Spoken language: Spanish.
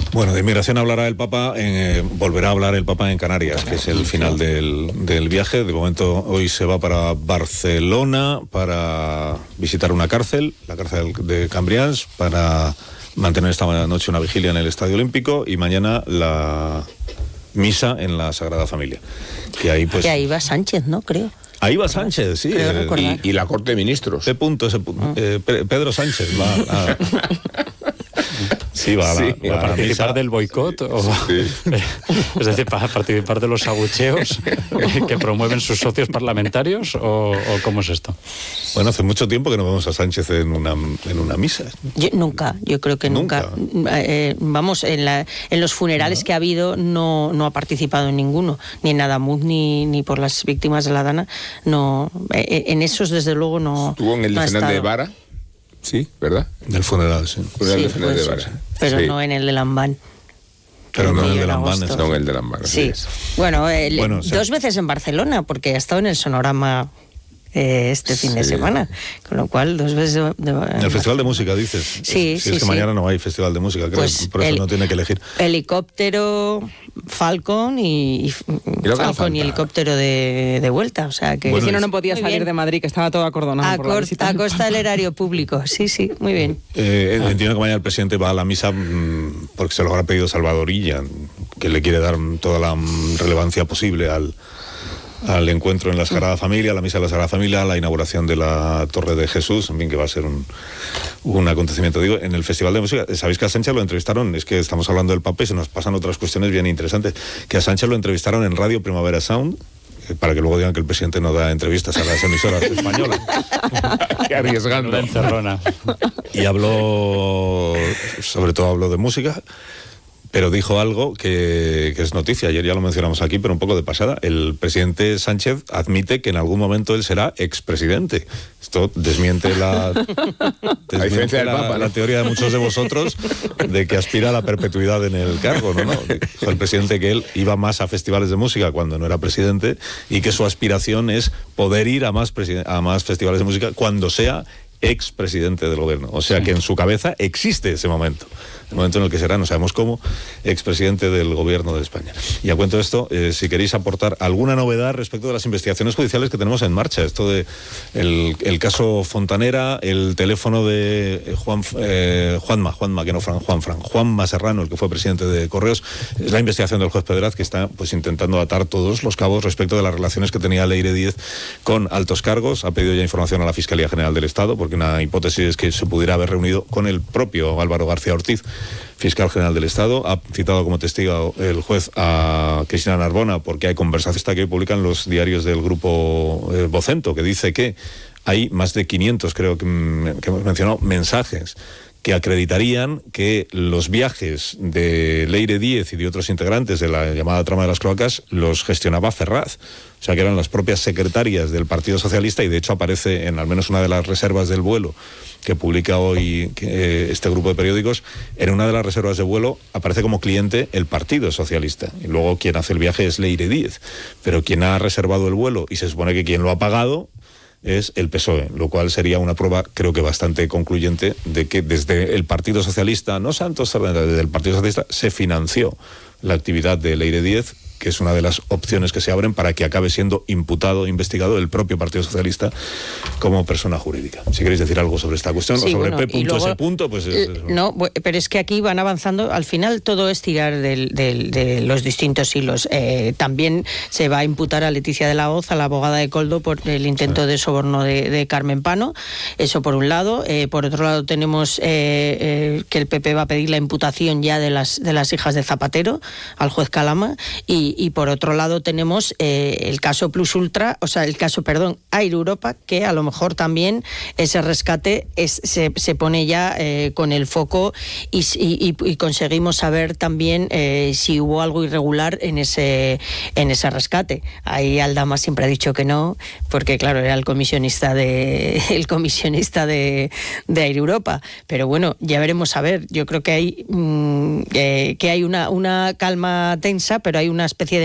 Bueno, de inmigración hablará el Papa, volverá a hablar el Papa en Canarias, que es el final del viaje. De momento hoy se va para Barcelona para visitar una cárcel, la cárcel de Cambrians, para mantener esta noche una vigilia en el Estadio Olímpico y mañana la misa en la Sagrada Familia. Y ahí, pues, que ahí va Sánchez, ¿no? Creo. Ahí va Sánchez, sí. Y la Corte de Ministros. Pedro Sánchez va a... Sí, va a participar del boicot, es decir, para participar de los abucheos que promueven sus socios parlamentarios, o ¿cómo es esto? Bueno, hace mucho tiempo que no vemos a Sánchez en una misa. Yo creo que nunca. Vamos, en los funerales que ha habido no ha participado en ninguno, ni en Adamuz ni por las víctimas de la Dana. No, en esos desde luego no. Estuvo en el funeral de Vara. Sí, ¿verdad? Del funeral, sí. Del funeral de Vara. Pero no en el de Lambán. Pero no en el de Lambán. No en el de Lambán. Sí. Bueno, 2 veces en Barcelona, porque ha estado en el Sonorama este fin de semana, con lo cual 2 veces en el Festival de Música, dices. Sí, es que mañana no hay Festival de Música, creo, pues por eso no tiene que elegir. Helicóptero, Falcon y helicóptero de vuelta, o sea que... Bueno, si no podía salir de Madrid, que estaba todo acordonado a costa del erario público, sí, muy bien. Entiendo que mañana el presidente va a la misa porque se lo habrá pedido Salvador Illa, que le quiere dar toda la relevancia posible al encuentro en la Sagrada Familia, a la misa de la Sagrada Familia, a la inauguración de la Torre de Jesús, en fin, que va a ser un acontecimiento. Digo, en el Festival de Música, sabéis que a Sánchez lo entrevistaron, es que estamos hablando del Papa y se nos pasan otras cuestiones bien interesantes, que a Sánchez lo entrevistaron en Radio Primavera Sound, para que luego digan que el presidente no da entrevistas a las emisoras españolas. Arriesgando. La encerrona. Y sobre todo habló de música, pero dijo algo que es noticia. Ayer ya lo mencionamos aquí, pero un poco de pasada. El presidente Sánchez admite que en algún momento él será expresidente. Esto desmiente la teoría de muchos de vosotros de que aspira a la perpetuidad en el cargo, ¿no? Dijo el presidente que él iba más a festivales de música cuando no era presidente y que su aspiración es poder ir a más festivales de música cuando sea expresidente del gobierno. O sea que en su cabeza existe ese momento. El momento en el que será, no sabemos cómo, expresidente del gobierno de España. Y a cuento de esto, si queréis aportar alguna novedad respecto de las investigaciones judiciales que tenemos en marcha, esto de el caso Fontanera, el teléfono de Juanma Serrano, el que fue presidente de Correos, es la investigación del juez Pedraz, que está pues intentando atar todos los cabos respecto de las relaciones que tenía Leire Díez con altos cargos. Ha pedido ya información a la Fiscalía General del Estado, porque una hipótesis es que se pudiera haber reunido con el propio Álvaro García Ortiz, fiscal general del Estado. Ha citado como testigo el juez a Cristina Narbona, porque hay conversaciones que hoy publican los diarios del grupo Vocento, que dice que hay más de 500, creo que hemos mencionado, mensajes que acreditarían que los viajes de Leire Díez y de otros integrantes de la llamada trama de las cloacas los gestionaba Ferraz. O sea, que eran las propias secretarias del Partido Socialista, y de hecho aparece en al menos una de las reservas del vuelo que publica hoy este grupo de periódicos. En una de las reservas de vuelo aparece como cliente el Partido Socialista, y luego quien hace el viaje es Leire Díez, pero quien ha reservado el vuelo y se supone que quien lo ha pagado es el PSOE, lo cual sería una prueba, creo que bastante concluyente, de que desde el Partido Socialista, no Santos, desde el Partido Socialista se financió la actividad de Leire Díez, que es una de las opciones que se abren para que acabe siendo imputado, investigado el propio Partido Socialista como persona jurídica. Si queréis decir algo sobre esta cuestión, o sobre P.S. pues... No, pero es que aquí van avanzando, al final todo es tirar de los distintos hilos. También se va a imputar a Leticia de la Hoz, a la abogada de Koldo, por el intento de soborno de Carmen Pano. Eso por un lado. Por otro lado tenemos que el PP va a pedir la imputación ya de las hijas de Zapatero al juez Calama, y por otro lado tenemos el caso Plus Ultra, Air Europa, que a lo mejor también ese rescate se pone ya con el foco y conseguimos saber también si hubo algo irregular en ese rescate. Ahí Aldama siempre ha dicho que no, porque claro, era el comisionista de Air Europa, pero bueno, ya veremos a ver. Yo creo que hay una calma tensa, pero hay una especie de